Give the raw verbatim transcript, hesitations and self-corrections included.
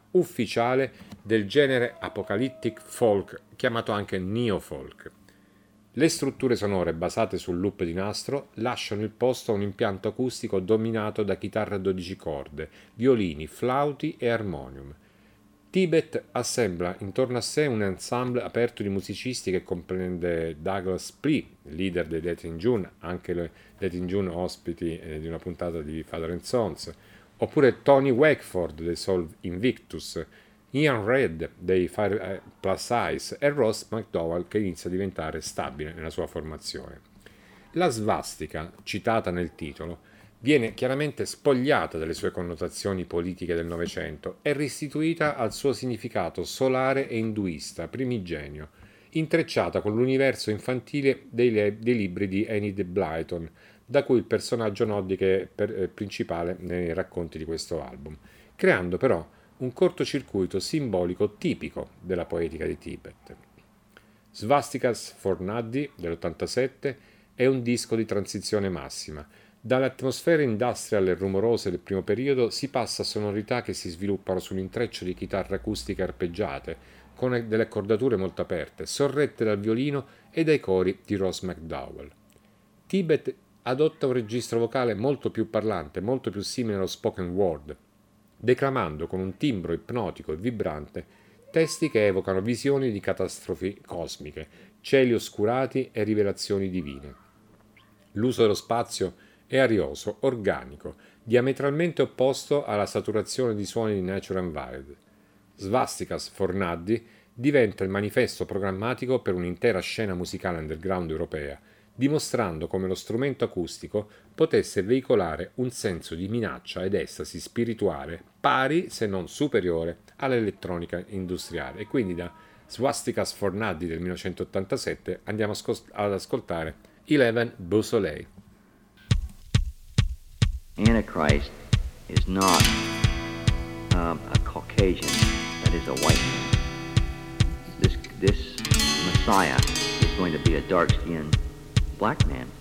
ufficiale del genere apocalyptic folk, chiamato anche neofolk. Le strutture sonore basate sul loop di nastro lasciano il posto a un impianto acustico dominato da chitarre a dodici corde, violini, flauti e armonium. Tibet assembla intorno a sé un ensemble aperto di musicisti che comprende Douglas Pree, leader dei Death in June, anche le Death in June ospiti eh, di una puntata di Father and Sons, oppure Tony Wakeford dei Soul Invictus, Ian Reid dei Fire Plus Ice e Ross McDowell che inizia a diventare stabile nella sua formazione. La svastica, citata nel titolo, viene chiaramente spogliata dalle sue connotazioni politiche del Novecento e restituita al suo significato solare e induista primigenio, intrecciata con l'universo infantile dei, le- dei libri di Enid Blyton, da cui il personaggio nordico per, eh, principale nei racconti di questo album, creando però un cortocircuito simbolico tipico della poetica di Tibet. Svastikas for Nadi dell'ottantasette è un disco di transizione massima. Dalle atmosfere industrial e rumorose del primo periodo si passa a sonorità che si sviluppano su un intreccio di chitarre acustiche arpeggiate, con delle accordature molto aperte, sorrette dal violino e dai cori di Ross McDowell. Tibet adotta un registro vocale molto più parlante, molto più simile allo spoken word, declamando con un timbro ipnotico e vibrante testi che evocano visioni di catastrofi cosmiche, cieli oscurati e rivelazioni divine. L'uso dello spazio è arioso, organico, diametralmente opposto alla saturazione di suoni di Nature and Wild. Svastikas for Nadi diventa il manifesto programmatico per un'intera scena musicale underground europea, dimostrando come lo strumento acustico potesse veicolare un senso di minaccia ed estasi spirituale pari, se non superiore, all'elettronica industriale. E quindi da Svastikas for Nadi del millenovecentottantasette andiamo ad ascoltare Eleven Beau Soleil. Antichrist is not um, a Caucasian, that is a white man. This, this Messiah is going to be a dark-skinned black man.